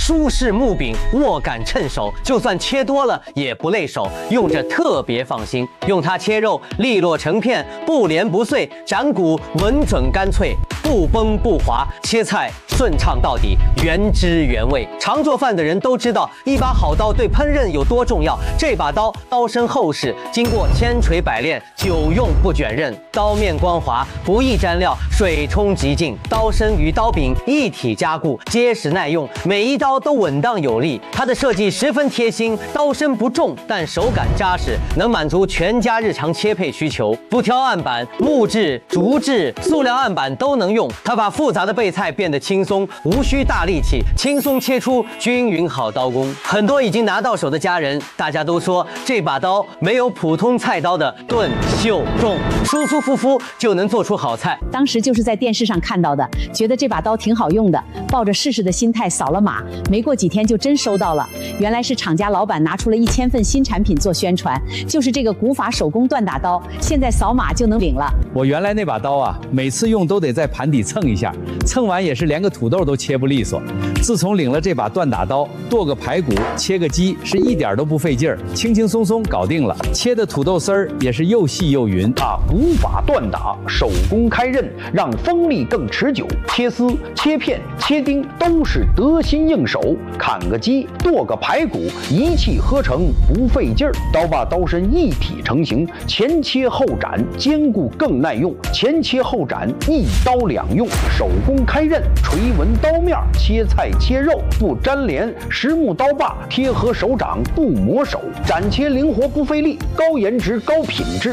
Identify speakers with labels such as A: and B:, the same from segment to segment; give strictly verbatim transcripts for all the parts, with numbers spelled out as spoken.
A: 舒适木柄，握感趁手，就算切多了也不累手，用着特别放心。用它切肉，利落成片，不连不碎，斩骨稳准干脆，不崩不滑，切菜顺畅到底，原汁原味。常做饭的人都知道，一把好刀对烹饪有多重要。这把刀刀身厚实，经过千锤百炼，久用不卷刃，刀面光滑，不易沾料，水冲即净。刀身与刀柄一体加固，结实耐用，每一刀都稳当有力。它的设计十分贴心，刀身不重，但手感扎实，能满足全家日常切配需求。不挑案板，木质、竹制、塑料案板都能用。它把复杂的备菜变得轻松，无需大力气，轻松切出均匀好刀工。很多已经拿到手的家人，大家都说这把刀没有普通菜刀的钝、秀、重，舒舒服服就能做出好菜。
B: 当时就是在电视上看到的，觉得这把刀挺好用的，抱着试试的心态扫了码，没过几天就真收到了。原来是厂家老板拿出了一千份新产品做宣传，就是这个古法手工锻打刀，现在扫码就能领了。
C: 我原来那把刀啊，每次用都得在盘底蹭一下，蹭完也是连个土豆都切不利索。自从领了这把锻打刀，剁个排骨、切个鸡是一点都不费劲儿，轻轻松松搞定了。切的土豆丝儿也是又细又匀。
D: 啊，古法锻打，手工开刃，让锋利更持久。切丝、切片、切丁都是得心应手。砍个鸡，剁个排骨，一气呵成，不费劲儿。刀把刀身一体成型，前切后斩，坚固更耐用。前切后斩，一刀两用。手工开刃，锤纹刀面，切菜切肉不粘连。实木刀把贴合手掌，不磨手。斩切灵活不费力，高颜值高品质。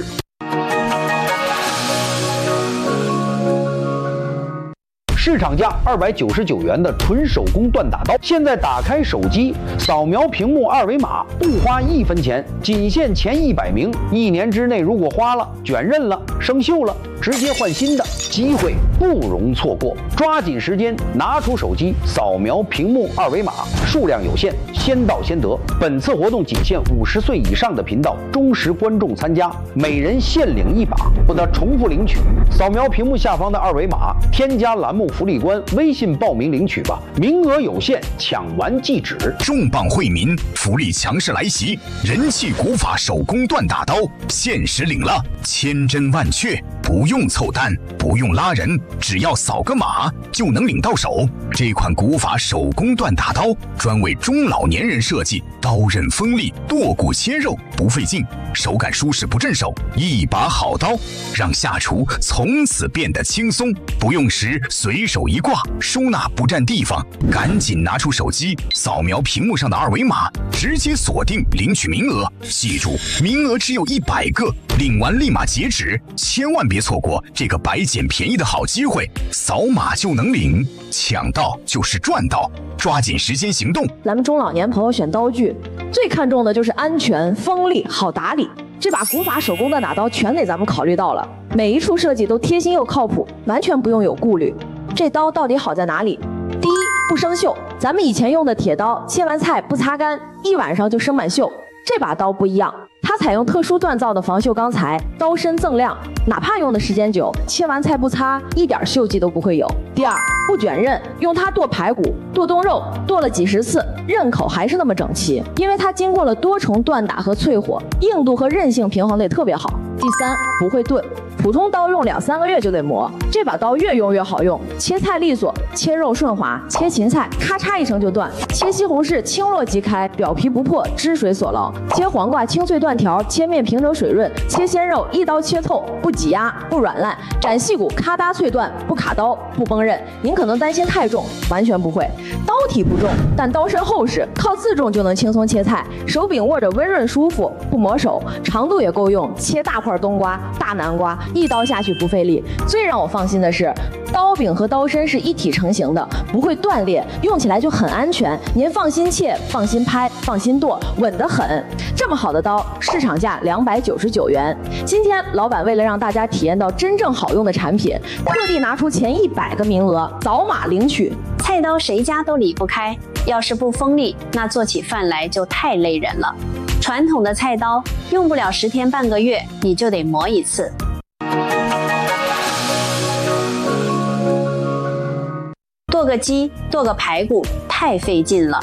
D: 市场价二百九十九元的纯手工锻打刀，现在打开手机，扫描屏幕二维码，不花一分钱，仅限前一百名。一年之内如果花了、卷刃了、生锈了，直接换新的，机会不容错过。抓紧时间，拿出手机，扫描屏幕二维码，数量有限，先到先得。本次活动仅限五十岁以上的频道忠实观众参加，每人限领一把，不得重复领取。扫描屏幕下方的二维码，添加栏目福利官，微信报名领取吧，名额有限，抢完即止。
E: 重磅惠民，福利强势来袭！人气古法手工锻打刀，限时领了，千真万确，不用凑单，不用拉人，只要扫个码就能领到手。这款古法手工锻打刀专为中老年人设计，刀刃锋利，剁骨切肉不费劲，手感舒适不震手，一把好刀让下厨从此变得轻松，不用时随手一挂，收纳不占地方。赶紧拿出手机，扫描屏幕上的二维码，直接锁定领取名额。记住，名额只有一百个，领完立马截止，千万别错过这个白捡便宜的好机会。扫码就能领，抢到就是赚到，抓紧时间行动。
F: 咱们中老年朋友选刀具，最看重的就是安全、锋利、好打理。这把古法手工的打刀全给咱们考虑到了，每一处设计都贴心又靠谱，完全不用有顾虑。这刀到底好在哪里？第一，不生锈。咱们以前用的铁刀，切完菜不擦干，一晚上就生满锈。这把刀不一样，它采用特殊锻造的防锈钢材，刀身锃亮，哪怕用的时间久，切完菜不擦，一点锈迹都不会有。第二，不卷刃，用它剁排骨、剁冻肉，剁了几十次，刃口还是那么整齐，因为它经过了多重锻打和淬火，硬度和韧性平衡得特别好。第三，不会钝。普通刀用两三个月就得磨，这把刀越用越好用，切菜利索，切肉顺滑，切芹菜咔嚓一声就断，切西红柿轻落即开，表皮不破，汁水所捞，切黄瓜清脆断条，切面平整水润，切鲜肉一刀切透，不挤压，不软烂，斩细骨咔嗒脆断，不卡刀，不崩刃。您可能担心太重，完全不会，刀体不重，但刀身厚实，靠自重就能轻松切菜，手柄握着温润舒服，不磨手，长度也够用，切大块冬瓜、大南瓜。一刀下去不费力，最让我放心的是，刀柄和刀身是一体成型的，不会断裂，用起来就很安全。您放心切，放心拍，放心剁，稳得很。这么好的刀，市场价两百九十九元。今天老板为了让大家体验到真正好用的产品，特地拿出前一百个名额，扫码领取。
G: 菜刀谁家都离不开，要是不锋利，那做起饭来就太累人了。传统的菜刀用不了十天半个月，你就得磨一次。剁个鸡，剁个排骨，太费劲了。